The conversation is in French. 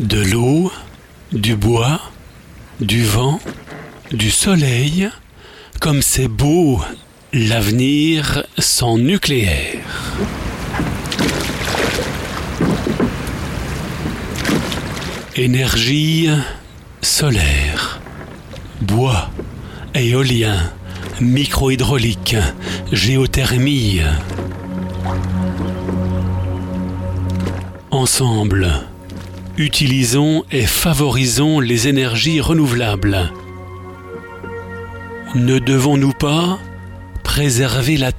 De l'eau, du bois, du vent, du soleil, comme c'est beau l'avenir sans nucléaire. Énergie solaire, bois, éolien, micro-hydraulique, géothermie. Ensemble, utilisons et favorisons les énergies renouvelables. Ne devons-nous pas préserver la Terre ?